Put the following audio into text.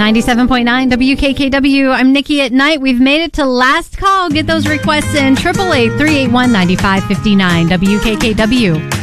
97.9 WKKW. I'm Nikki at Night. We've made it to last call. Get those requests in. 888-381-9559 WKKW.